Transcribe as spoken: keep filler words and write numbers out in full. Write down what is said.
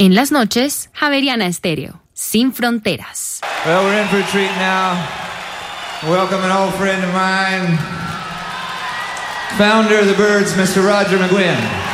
En las noches, Javeriana Estéreo, sin fronteras. Well, we're in for a treat now. Welcome an old friend of mine, founder of the Byrds, Mister Roger McGuinn.